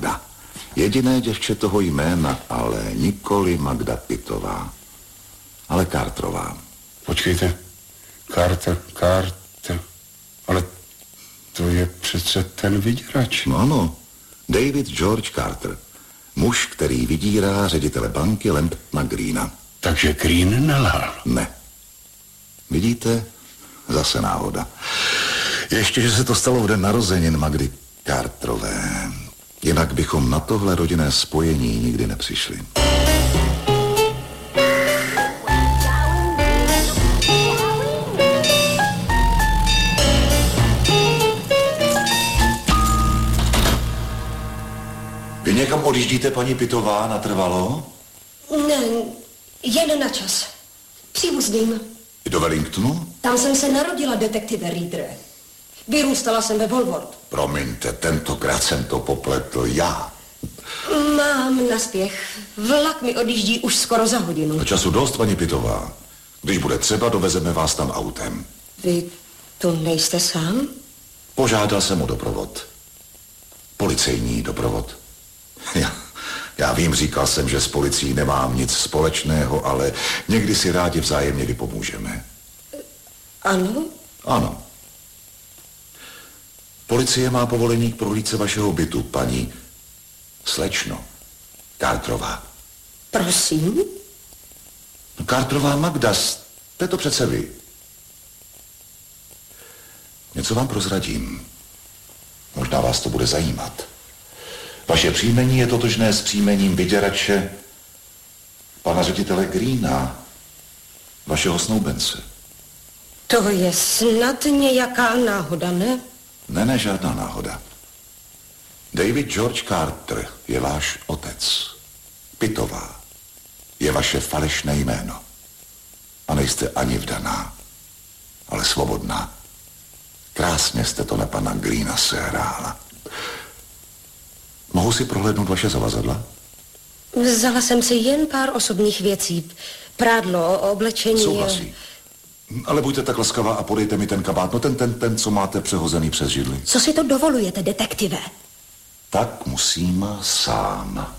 Magda. Jediné děvče toho jména, ale nikoli Magda Pittová, ale Carterová. Počkejte, Carter, ale to je přece ten vyděrač. No ano, David George Carter, muž, který vydírá ředitele banky Lamptona Greena. Takže Green nelhal. Ne. Vidíte? Zase náhoda. Ještě, že se to stalo v den narozenin Magdy Carterové. Jinak bychom na tohle rodinné spojení nikdy nepřišli. Vy někam odjíždíte, paní Pittová, natrvalo? Ne, jen na čas. Příbuzným. Do Wellingtonu? Tam jsem se narodila, detektive Reader. Vyrůstala jsem ve Walworth. Promiňte, tentokrát jsem to popletl já. Mám naspěch. Vlak mi odjíždí už skoro za hodinu. A času dost, paní Pittová. Když bude třeba, dovezeme vás tam autem. Vy tu nejste sám? Požádal jsem o doprovod. Policejní doprovod. Já vím, říkal jsem, že s policií nemám nic společného, ale někdy si rádi vzájemně vypomůžeme. Ano? Ano. Policie má povolení k prohlídce vašeho bytu, paní slečno Carterová. Prosím? Carterová Magda, jste to přece vy. Něco vám prozradím. Možná vás to bude zajímat. Vaše příjmení je totožné s příjmením vyděrače pana ředitele Greena, vašeho snoubence. To je snad nějaká náhoda, ne? Ne, žádná náhoda. David George Carter je váš otec. Pittová je vaše falešné jméno. A nejste ani vdaná, ale svobodná. Krásně jste to na pana Greena sehrála. Mohu si prohlédnout vaše zavazadla? Vzala jsem si jen pár osobních věcí. Prádlo, oblečení... Souhlasí. Ale buďte tak laskavá a podejte mi ten kabát. No ten, co máte přehozený přes židli. Co si to dovolujete, detektive? Tak musím sám.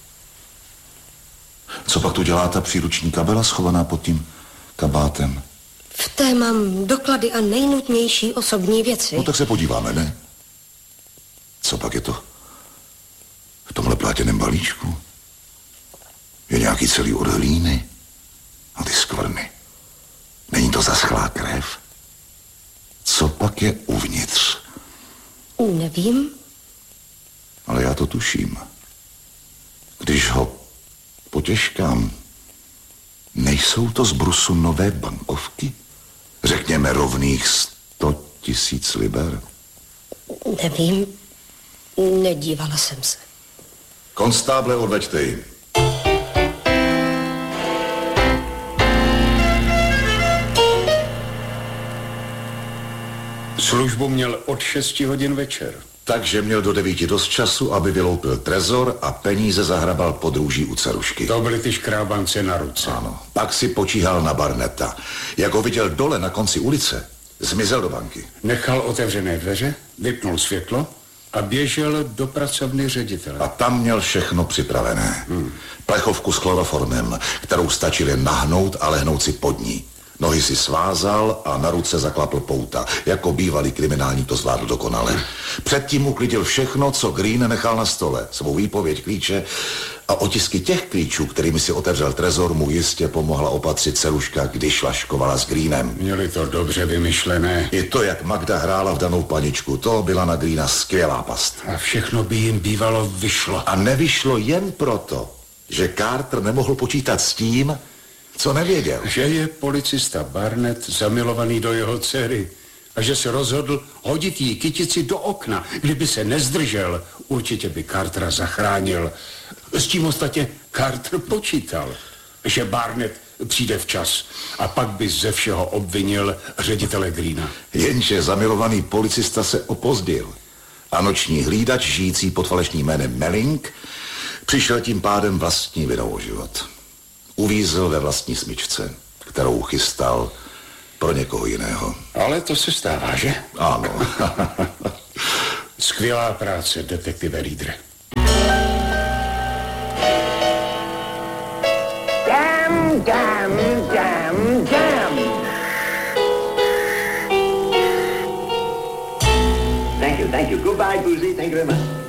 Co pak tu dělá ta příruční kabela schovaná pod tím kabátem? V té mám doklady a nejnutnější osobní věci. No tak se podíváme, ne? Co pak je to v tomhle plátěném balíčku? Je nějaký celý od hlíny a ty skvrny. Není to zaschlá krev? Co pak je uvnitř? Nevím. Ale já to tuším. Když ho potěžkám, nejsou to z brusu nové bankovky? Řekněme rovných 100 000 liber? Nevím. Nedívala jsem se. Konstáble, odveďte ji. Službu měl od 6 hodin večer. Takže měl do 9 dost času, aby vyloupil trezor a peníze zahrabal pod růží u Carušky. To byly ty škrábance na ruce. Ano. Pak si počíhal na Barnetta. Jak ho viděl dole na konci ulice, zmizel do banky. Nechal otevřené dveře, vypnul světlo a běžel do pracovny ředitele. A tam měl všechno připravené. Plechovku s chloroformem, kterou stačilo jen nahnout a lehnout si pod ní. Nohy si svázal a na ruce zaklapl pouta. Jako bývalý kriminální to zvládl dokonale. Předtím uklidil všechno, co Green nechal na stole. Svou výpověď, klíče a otisky těch klíčů, kterými si otevřel trezor, mu jistě pomohla opatřit Caruška, když laškovala s Greenem. Měli to dobře vymyšlené. I to, jak Magda hrála v danou paničku, to byla na Greena skvělá past. A všechno by jim bývalo vyšlo. A nevyšlo jen proto, že Carter nemohl počítat s tím, co nevěděl. Že je policista Barnett zamilovaný do jeho dcery a že se rozhodl hodit jí kytici do okna. Kdyby se nezdržel, určitě by Cartera zachránil. S tím ostatně Carter počítal, že Barnett přijde včas a pak by ze všeho obvinil ředitele Greena. Jenže zamilovaný policista se opozdil a noční hlídač, žijící pod falešným jménem Melling, přišel tím pádem vlastní vinou o život. Uvízl ve vlastní smyčce, kterou chystal pro někoho jiného. Ale to se stává, že? Ano. Skvělá práce, detektive Reader. Thank you. Goodbye, Boozy. Thank you very much.